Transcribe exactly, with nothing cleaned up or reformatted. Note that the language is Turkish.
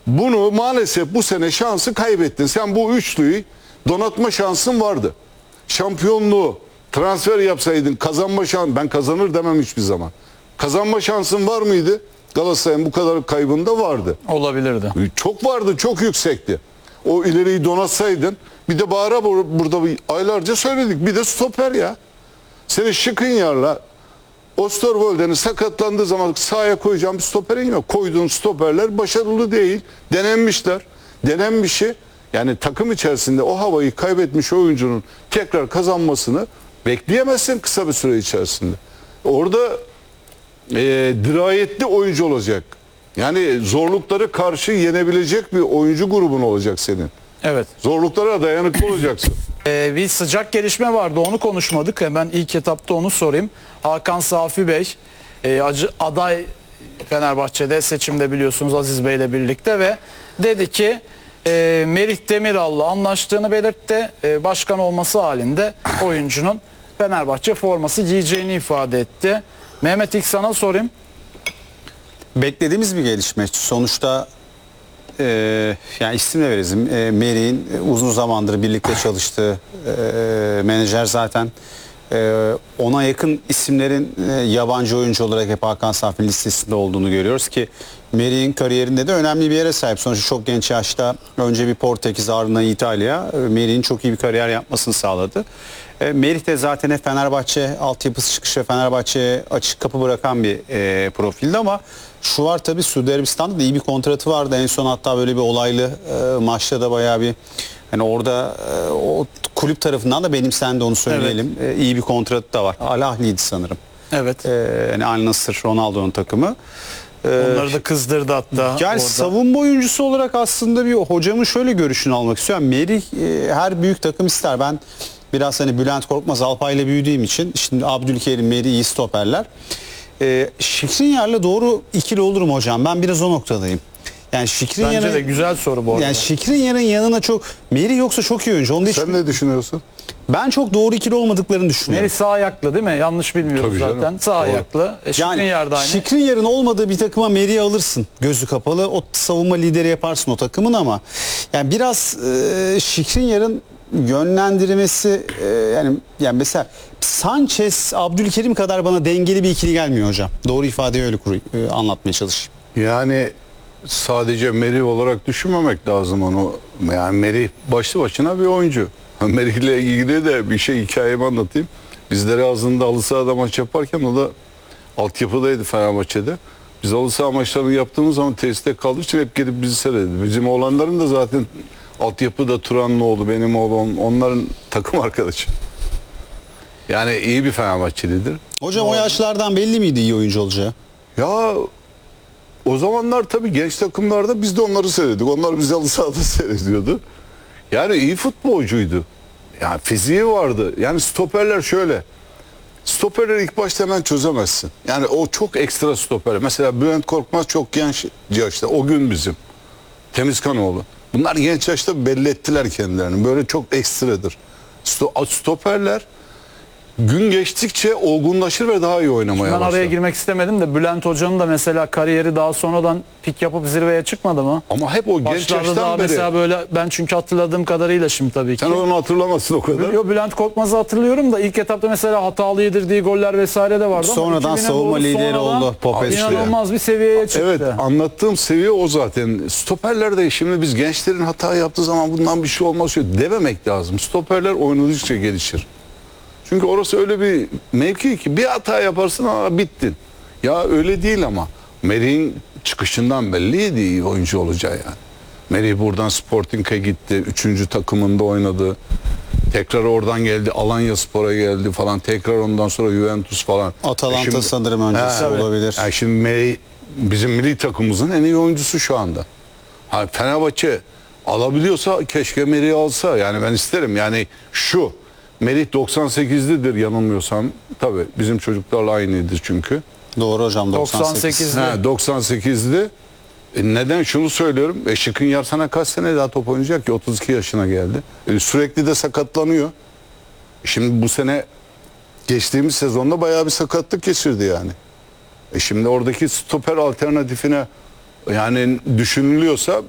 Bunu maalesef bu sene şansı kaybettin. Sen bu üçlüyü donatma şansın vardı. Şampiyonluğu transfer yapsaydın kazanma şansı, ben kazanır demem hiçbir zaman. Kazanma şansın var mıydı? Galatasaray'ın bu kadar kaybında vardı. Olabilirdi. Çok vardı, çok yüksekti. O ileriyi donatsaydın, bir de Bahar'a burada aylarca söyledik. Bir de stoper ya. Senin Skriniar'la Osterwolde'nin sakatlandığı zaman sahaya koyacağım bir stoperin yok. Koyduğun stoperler başarılı değil. Denenmişler. Denenmişi yani takım içerisinde o havayı kaybetmiş oyuncunun tekrar kazanmasını bekleyemezsin kısa bir süre içerisinde. Orada e, dirayetli oyuncu olacak. Yani zorlukları karşı yenebilecek bir oyuncu grubun olacak senin. Evet. Zorluklara dayanıklı olacaksın. Ee, bir sıcak gelişme vardı, onu konuşmadık. Hemen ilk etapta onu sorayım. Hakan Safi Bey e, acı, aday Fenerbahçe'de seçimde biliyorsunuz Aziz Bey ile birlikte ve dedi ki e, Merih Demiral'la anlaştığını belirtti. E, başkan olması halinde oyuncunun Fenerbahçe forması giyeceğini ifade etti. Mehmet, ilk sana sorayım. Beklediğimiz bir gelişme. Sonuçta e, yani isim de veririz. E, Merih'in uzun zamandır birlikte çalıştığı e, menajer zaten e, ona yakın isimlerin e, yabancı oyuncu olarak hep Hakan Safi'nin listesinde olduğunu görüyoruz ki Merih'in kariyerinde de önemli bir yere sahip. Sonuçta çok genç yaşta önce bir Portekiz, ardından İtalya, e, Merih'in çok iyi bir kariyer yapmasını sağladı. E, Merih de zaten hep Fenerbahçe altyapısı çıkışı, Fenerbahçe'ye açık kapı bırakan bir e, profildi ama şu var tabii, Suudi Arabistan'da da iyi bir kontratı vardı. En son hatta böyle bir olaylı e, maçta da bayağı bir hani orada e, o kulüp tarafından da benimsendi, onu söyleyelim. Evet. E, iyi bir kontratı da var. Al Ahli'ydi sanırım. Evet. E, yani Al Nassr, Ronaldo'nun takımı. E, Onları da kızdırdı hatta. Yani orada. Savunma oyuncusu olarak aslında bir hocamın şöyle görüşünü almak istiyorum. Merih e, her büyük takım ister. Ben biraz hani Bülent Korkmaz, Alpay'la büyüdüğüm için şimdi Abdülkerim, Merih iyi stoperler. Ee, Skriniar'la doğru ikili olurum hocam. Ben biraz o noktadayım. Yani Skriniar'ın, bence de güzel soru bu arada. Yani Skriniar'ın yanına çok Merih yoksa çok iyi oyuncu. Onu Sen hiç... ne düşünüyorsun? Ben çok doğru ikili olmadıklarını düşünüyorum. Merih sağ ayaklı değil mi? Yanlış bilmiyoruz Tabii zaten. canım. Sağ Doğru. ayaklı. E, Yani da aynı. Skriniar'ın olmadığı bir takıma Merih'i alırsın. Gözü kapalı. O savunma lideri yaparsın o takımın ama yani biraz e, Skriniar'ın yönlendirmesi e, yani yani mesela Sanchez, Abdülkerim kadar bana dengeli bir ikili gelmiyor hocam. Doğru ifadeyi öyle kur, e, anlatmaya çalışayım. Yani sadece Merih olarak düşünmemek lazım onu. Yani Merih başlı başına bir oyuncu. Merih ile ilgili de bir şey, hikayemi anlatayım. Bizlere ağzında halı sahada maç yaparken o da altyapıdaydı Fenerbahçe'de. Biz halı saha maçlarını yaptığımız zaman tesiste kaldığı için hep gelip bizi seyredi. Bizim oğlanların da zaten altyapıda Turan'ın oğlu, benim oğlum, onların takım arkadaşı. Yani iyi bir Fenerbahçelidir. Hocam o yaşlardan belli miydi iyi oyuncu olacağı? Ya o zamanlar tabii genç takımlarda biz de onları seyrediyorduk. Onlar bizi halı sahada seyrediyordu. Yani iyi futbolcuydu. Yani fiziği vardı. Yani stoperler şöyle. Stoperleri ilk başta hemen çözemezsin. Yani o çok ekstra stoper. Mesela Bülent Korkmaz çok genç yaşta. O gün bizim. Temizkanoğlu. Bunlar genç yaşta belli ettiler kendilerini. Böyle çok ekstradır. Stoperler gün geçtikçe olgunlaşır ve daha iyi oynamaya Ben başlar. araya girmek istemedim de Bülent Hoca'nın da mesela kariyeri daha sonradan pik yapıp zirveye çıkmadı mı? Ama hep o genç Başlarda yaştan daha beri. mesela böyle, ben çünkü hatırladığım kadarıyla şimdi tabii ki. Sen onu hatırlamazsın o kadar. Yo, Bülent Korkmaz'ı hatırlıyorum da ilk etapta mesela hatalı yedirdiği goller vesaire de vardı. Sonradan ama savunma lideri sonradan oldu. Popescu. İnanılmaz bir seviyeye çıktı. Evet, anlattığım seviye o zaten. Stoperler de şimdi biz gençlerin hata yaptığı zaman bundan bir şey olmaz dememek lazım. Stoperler oynadıkça gelişir. Çünkü orası öyle bir mevki ki bir hata yaparsın ama bittin. Ya öyle değil ama. Merih'in çıkışından belliydi iyi oyuncu olacağı yani. Merih buradan Sporting'e gitti. Üçüncü takımında oynadı. Tekrar oradan geldi. Alanyaspor'a geldi falan. Tekrar ondan sonra Juventus falan. Atalanta e şimdi, sanırım öncesi he, olabilir. Yani şimdi Merih bizim milli takımımızın en iyi oyuncusu şu anda. Ha, Fenerbahçe alabiliyorsa keşke Merih'i alsa. Yani ben isterim. Yani şu Merih doksan sekizlidir yanılmıyorsam. Tabii bizim çocuklarla aynıydı çünkü. Doğru hocam, doksan sekiz. Ha, doksan sekizli. E neden şunu söylüyorum? E Skriniar sana kaç sene daha top oynayacak ki? otuz iki yaşına geldi. E sürekli de sakatlanıyor. Şimdi bu sene geçtiğimiz sezonda bayağı bir sakatlık geçirdi yani. E şimdi oradaki stoper alternatifine yani düşünülüyorsa